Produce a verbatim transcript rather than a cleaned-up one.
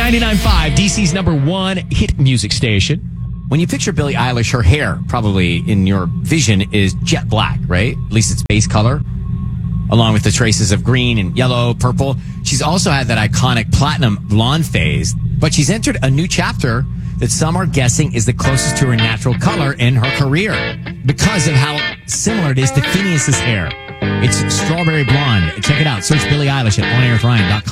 ninety-nine point five, D C's number one hit music station. When you picture Billie Eilish, her hair probably in your vision is jet black, right? At least it's base color, along with the traces of green and yellow, purple. She's also had that iconic platinum blonde phase, but she's entered a new chapter that some are guessing is the closest to her natural color in her career because of how similar it is to Phineas's hair. It's strawberry blonde. Check it out. Search Billie Eilish at on air with ryan dot com.